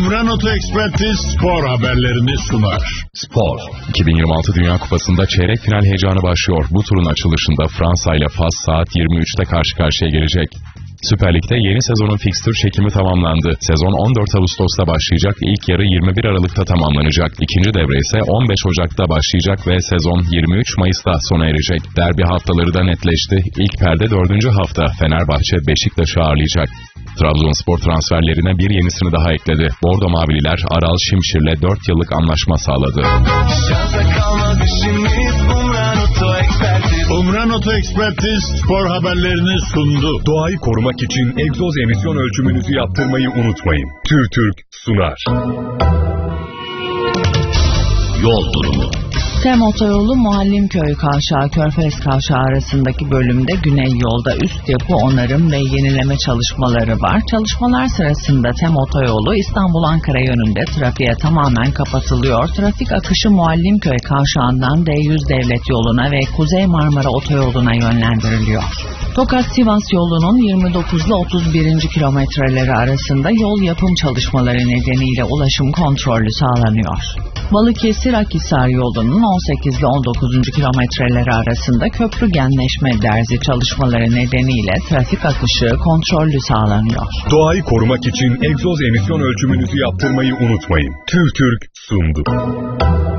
Umran Oto Ekspertiz spor haberlerini sunar. Spor. 2026 Dünya Kupası'nda çeyrek final heyecanı başlıyor. Bu turun açılışında Fransa ile Fas saat 23'te karşı karşıya gelecek. Süper Lig'de yeni sezonun fikstür çekimi tamamlandı. Sezon 14 Ağustos'ta başlayacak, ilk yarı 21 Aralık'ta tamamlanacak. İkinci devre ise 15 Ocak'ta başlayacak ve sezon 23 Mayıs'ta sona erecek. Derbi haftaları da netleşti. İlk perde 4. hafta Fenerbahçe Beşiktaş'ı ağırlayacak. Trabzonspor transferlerine bir yenisini daha ekledi. Bordo Mavililer Aral Şimşir'le 4 yıllık anlaşma sağladı. Umran Oto Ekspertiz spor haberlerini sundu. Doğayı korumak için egzoz emisyon ölçümünüzü yaptırmayı unutmayın. TÜRTÜRK sunar. Yol durumu. TEM otoyolu Muallimköy Kavşağı Körfez Kavşağı arasındaki bölümde güney yolda üst yapı onarım ve yenileme çalışmaları var. Çalışmalar sırasında TEM otoyolu İstanbul-Ankara yönünde trafiğe tamamen kapatılıyor. Trafik akışı Muallimköy Kavşağı'ndan D100 Devlet Yolu'na ve Kuzey Marmara Otoyolu'na yönlendiriliyor. Tokat-Sivas yolunun 29 ile 31. kilometreleri arasında yol yapım çalışmaları nedeniyle ulaşım kontrollü sağlanıyor. Balıkesir-Akhisar yolunun 18 ile 19. kilometreleri arasında köprü genleşme derzi çalışmaları nedeniyle trafik akışı kontrollü sağlanıyor. Doğayı korumak için egzoz emisyon ölçümünüzü yaptırmayı unutmayın. TÜRTÜRK sundu.